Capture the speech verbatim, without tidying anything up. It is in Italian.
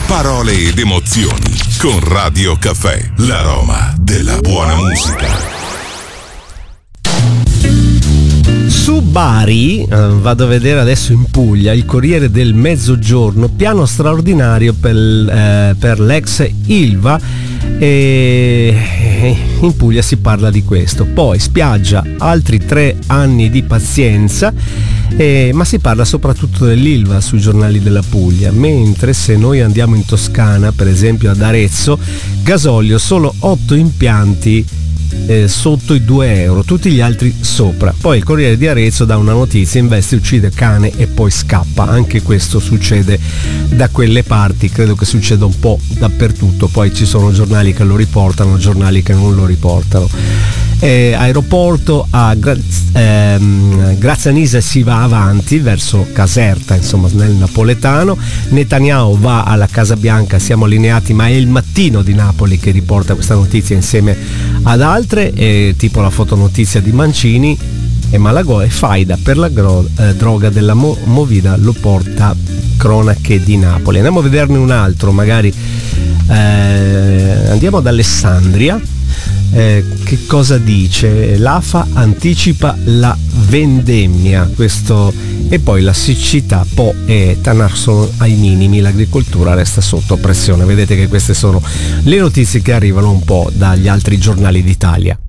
parole ed emozioni. Con Radio Caffè, l'aroma della buona musica. Su Bari, eh, vado a vedere adesso in Puglia, il Corriere del Mezzogiorno, piano straordinario per, eh, per l'ex Ilva, e in Puglia si parla di questo. Poi spiaggia, altri tre anni di pazienza, eh, ma si parla soprattutto dell'Ilva sui giornali della Puglia, mentre se noi andiamo in Toscana, per esempio ad Arezzo, gasolio solo otto impianti Eh, sotto i due euro, tutti gli altri sopra. Poi il Corriere di Arezzo dà una notizia: investe, uccide cane e poi scappa. Anche questo succede da quelle parti, credo che succeda un po' dappertutto. Poi ci sono giornali che lo riportano, giornali che non lo riportano. Eh, aeroporto a Graz- ehm, Grazianise si va avanti verso Caserta, insomma nel napoletano. Netanyahu va alla Casa Bianca, siamo allineati, ma è il Mattino di Napoli che riporta questa notizia insieme ad altre, eh, tipo la fotonotizia di Mancini, e Malagò e faida per la gro- eh, droga della Mo- Movida, lo porta Cronache di Napoli. Andiamo a vederne un altro, magari eh, andiamo ad Alessandria. Eh, che cosa dice? L'A F A anticipa la vendemmia, questo, e poi la siccità Po e Tanar sono ai minimi, l'agricoltura resta sotto pressione. Vedete che queste sono le notizie che arrivano un po' dagli altri giornali d'Italia.